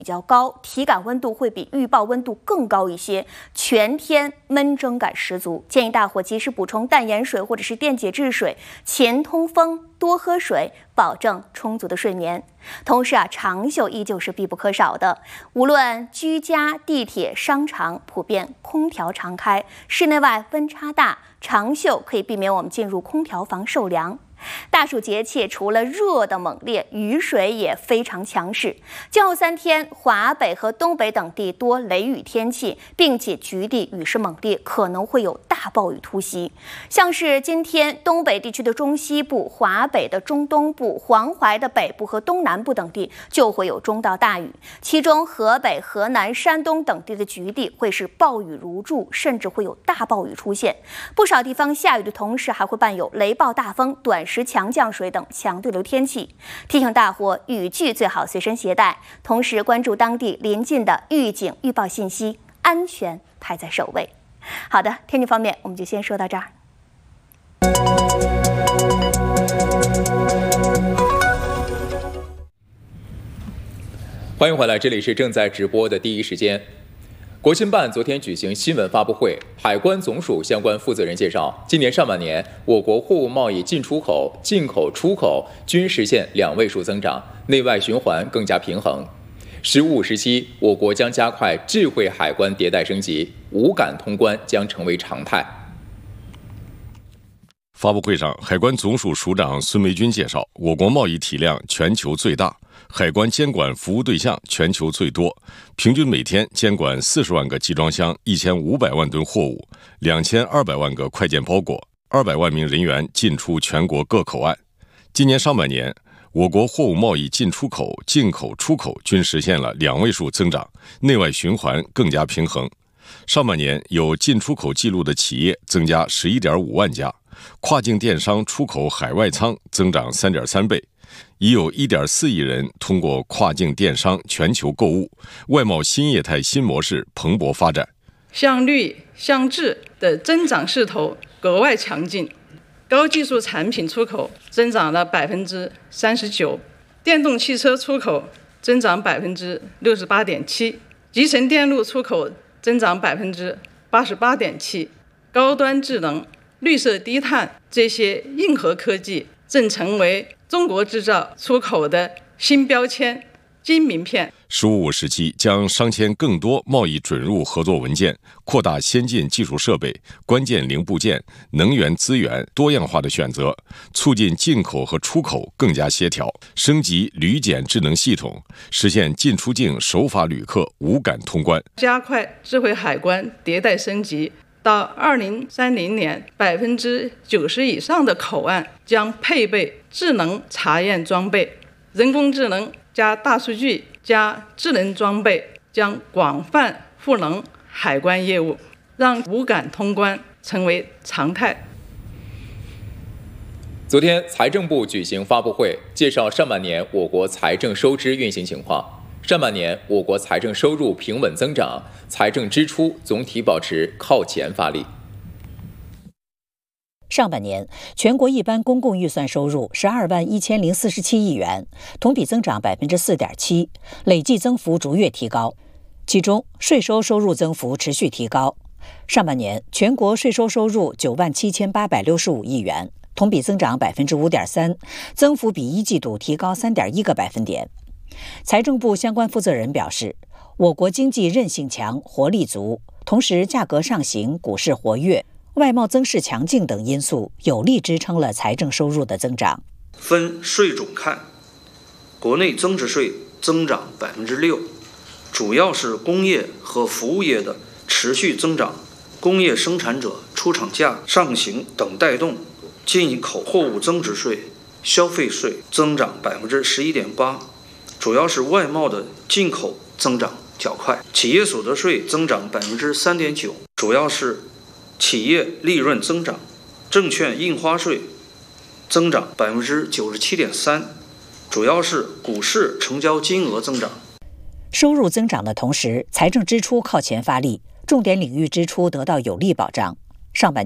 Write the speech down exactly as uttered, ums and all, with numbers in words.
比较高，体感温度会比预报温度更高一些，全天闷蒸感十足。建议大伙及时补充淡盐水或者是电解质水，勤通风，多喝水，保证充足的睡眠。同时啊，长袖依旧是必不可少的。无论居家、地铁、商场，普遍空调常开，室内外温差大，长袖可以避免我们进入空调房受凉。大暑节气，除了热的猛烈，雨水也非常强势。今后三天，华北和东北等地多雷雨天气，并且局地雨势猛烈，可能会有大暴雨突袭。像是今天东北地区的中西部、华北的中东部、黄淮的北部和东南部等地就会有中到大雨，其中河北、河南、山东等地的局地会是暴雨如注，甚至会有大暴雨出现。不少地方下雨的同时，还会伴有雷暴大风、短时强降水等强对流天气，提醒大伙雨具最好随身携带，同时关注当地临近的预警预报信息，安全排在首位。好的，天气方面我们就先说到这儿。 欢迎回来，这里是正在直播的第一时间。国新办昨天举行新闻发布会，海关总署相关负责人介绍，今年上半年我国货物贸易进出口、进口、出口均实现两位数增长，内外循环更加平衡。“十五五”时期，我国将加快智慧海关迭代升级，无感通关将成为常态。 发布会上，海关总署署长孙维军介绍，我国贸易体量全球最大，海关监管服务对象全球最多，平均每天监管四十万个集装箱、一千五百万吨货物、两千二百万个快件包裹，二百万名人员进出全国各口岸。今年上半年，我国货物贸易进出口、进口、出口均实现了两位数增长，内外循环更加平衡。上半年有进出口记录的企业增加 十一点五万家，跨境电商出口海外仓增长 三点三倍，已有 一点四亿人通过跨境电商全球购物，外贸新业态新模式蓬勃发展。 向绿向质的增长势头格外强劲，高技术产品出口增长了 百分之三十九， 电动汽车出口增长 百分之六十八点七， 集成电路出口增长 百分之八十八点七， 高端智能、绿色低碳这些硬核科技正成为中国制造出口的新标签、金名片。 十五五时期将商签更多贸易准入合作文件，扩大先进技术设备、关键零部件、能源资源多样化的选择，促进进口和出口更加协调，升级旅检智能系统，实现进出境守法旅客无感通关， 加快智慧海关迭代升级。到二零三零年，百分之九十以上的口岸将配备智能查验装备，人工智能加大数据加智能装备将广泛赋能海关业务，让无感通关成为常态。 昨天，财政部举行发布会，介绍上半年我国财政收支运行情况。上半年，我国财政收入平稳增长，财政支出总体保持靠前发力。 上半年，全国一般公共预算收入十二万一千零四十七亿元，同比增长百分之四点七，累计增幅逐月提高。其中，税收收入增幅持续提高。上半年，全国税收收入九万七千八百六十五亿元，同比增长百分之五点三，增幅比一季度提高三点一个百分点。财政部相关负责人表示，我国经济韧性强、活力足，同时价格上行、股市活跃、外贸增势强劲等因素有力支撑了财政收入的增长。 分税种看，国内增值税增长 百分之六， 主要是工业和服务业的持续增长，工业生产者出厂价上行等带动。进口货物增值税、消费税增长 百分之十一点八，主要是外贸的进口增长较快，企业所得税增长 百分之三点九， 主要是企业利润增长，证券印花税增长 百分之九十七点三， 主要是股市成交金额增长。 收入增长的同时，财政支出靠前发力，重点领域支出得到有力保障。上半